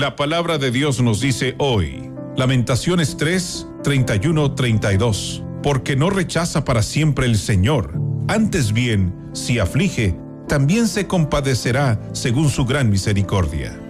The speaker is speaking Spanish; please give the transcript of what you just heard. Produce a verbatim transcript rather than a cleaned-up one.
La palabra de Dios nos dice hoy, Lamentaciones tres, treinta y uno, treinta y dos, porque no rechaza para siempre el Señor, antes bien, si aflige, también se compadecerá según su gran misericordia.